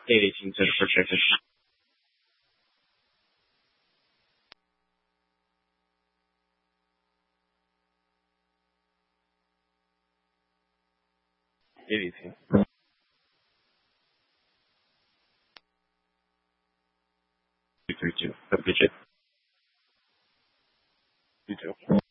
Anything to protect it. Anything. 232. Appreciate it. You too.